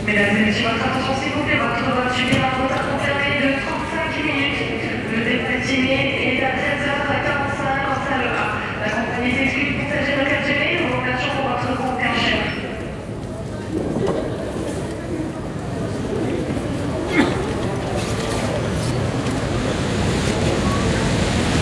Mesdames et messieurs, votre attention s'il vous plaît, votre voiture est en retard confirmé de 30